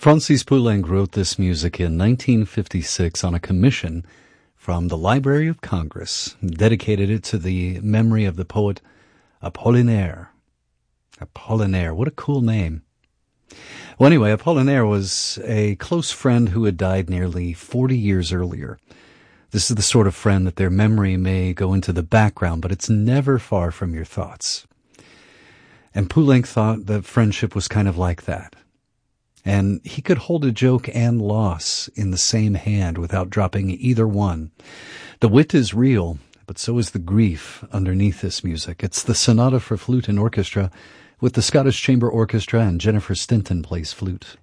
Francis Poulenc wrote this music in 1956 on a commission from the Library of Congress, dedicated it to the memory of the poet Apollinaire. Apollinaire, what a cool name. Well, anyway, Apollinaire was a close friend who had died nearly 40 years earlier. This is the sort of friend that their memory may go into the background, but it's never far from your thoughts. And Poulenc thought that friendship was kind of like that. And he could hold a joke and loss in the same hand without dropping either one. The wit is real, but so is the grief underneath this music. It's the Sonata for Flute and Orchestra with the Scottish Chamber Orchestra, and Jennifer Stinton plays flute.